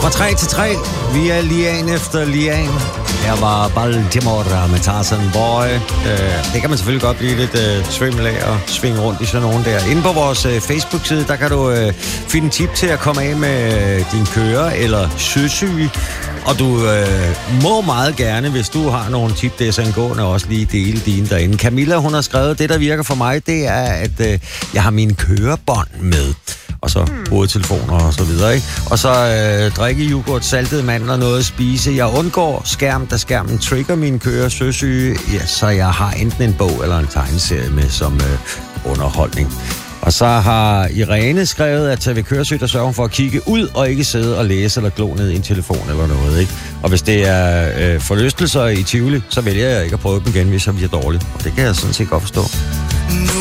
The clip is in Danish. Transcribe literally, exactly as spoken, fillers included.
Fra tre til tre, vi er lian efter lian. Her var Baltimore med Tarzan Boy. Det kan man selvfølgelig godt blive lidt uh, svimmel af og svinge rundt i sådan nogen der. Inde på vores uh, Facebook-side, der kan du uh, finde tip til at komme af med uh, din kører eller søsyge. Og du uh, må meget gerne, hvis du har nogle tip, det er så indgående, også lige dele dine derinde. Camilla, hun har skrevet, det der virker for mig, det er, at uh, jeg har mine kørebånd med. Og så hmm. hovedtelefoner og så videre, ikke? Og så øh, drikke yoghurt, saltede mandler, noget at spise. Jeg undgår skærm, da skærmen trigger min kører søsyge, ja, så jeg har enten en bog eller en tegneserie med som øh, underholdning. Og så har Irene skrevet, at tage ved køresyg, der sørger for at kigge ud og ikke sidde og læse eller glo ned i en telefon eller noget, ikke? Og hvis det er øh, forlystelser i Tivoli, så vælger jeg ikke at prøve dem igen, hvis jeg bliver dårlig. Og det kan jeg sådan set godt forstå.